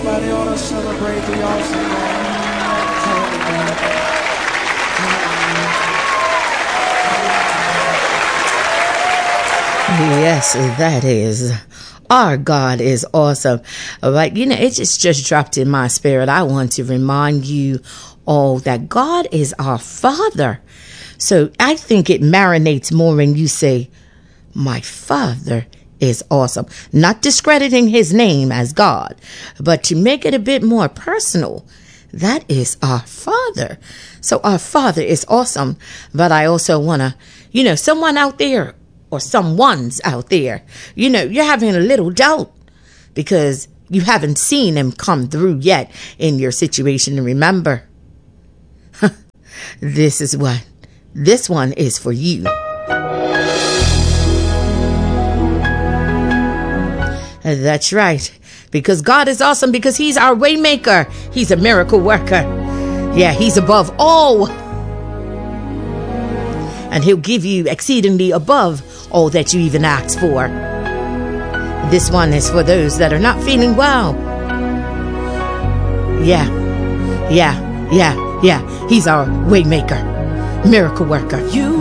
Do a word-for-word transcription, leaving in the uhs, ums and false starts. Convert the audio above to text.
Somebody ought to celebrate the awesome God. Yes, that is. Our God is awesome. But, you know, it just, just dropped in my spirit. I want to remind you all that God is our Father. So I think it marinates more when you say, my Father is awesome. Not discrediting his name as God, but to make it a bit more personal. That is our Father. So our Father is awesome. But I also want to, you know, someone out there or someone's out there, you know, you're having a little doubt because you haven't seen him come through yet in your situation. And remember, this is what, this one is for you. That's right. Because God is awesome, because he's our way maker. He's a miracle worker. Yeah, he's above all. And he'll give you exceedingly above all that you even ask for. This one is for those that are not feeling well. Yeah, yeah, yeah, yeah. He's our way maker, miracle worker. You